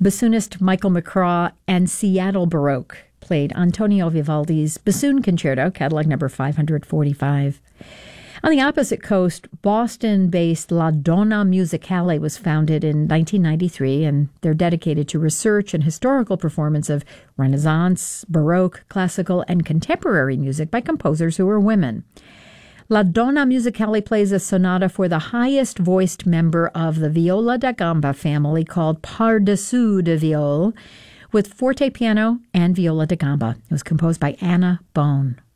Bassoonist Michael McCraw and Seattle Baroque played Antonio Vivaldi's Bassoon Concerto, Catalog number 545. On the opposite coast, Boston-based La Donna Musicale was founded in 1993, and they're dedicated to research and historical performance of Renaissance, Baroque, classical, and contemporary music by composers who are women. La Donna Musicale plays a sonata for the highest-voiced member of the viola da gamba family called Par-dessous de viol, with forte piano and viola da gamba. It was composed by Anna Bone.